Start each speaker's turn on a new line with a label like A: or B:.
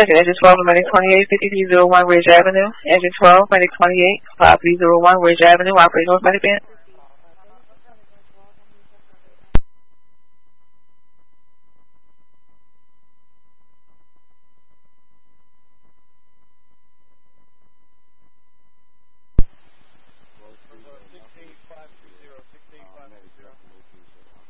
A: check it. Engine 12, Medic 28, 5301 Ridge Avenue. Engine 12, Medic 28, 5301 Ridge Avenue. Operate North Medic Band.